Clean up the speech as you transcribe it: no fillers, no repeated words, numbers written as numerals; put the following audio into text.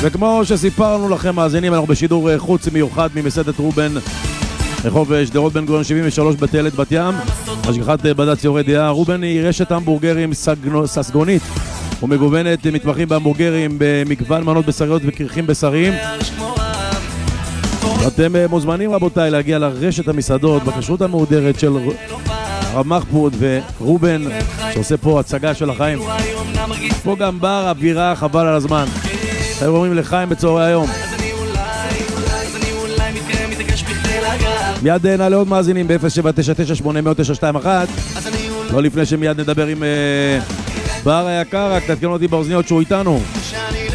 וכמו שסיפרנו לכם מאזינים, אנחנו בשידור חוץ מיוחד ממסעדת רובן, רחוב שדרות בן גוריון 73 בתלת בת ים, השגחת בד"ץ יורה דעה. רובן היא רשת המבורגרים ססגונית ומגוונת, מתמחים בהמבורגרים במגוון מנות בשריות וקרחים בשריים. אתם מוזמנים רבותיי להגיע לרשת המסעדות בכשרות המהודרת של הרב מחפוד ורובן, שעושה פה הצגה של החיים. פה גם בר, אווירה, חבל על הזמן. אתם אומרים לחיים בצהרי היום. מיד נעלה עוד מאזינים ב-0799-800-921. לא לפני שמיד נדבר עם בר היקר, רק תתקנו אותי באוזניות שהוא איתנו.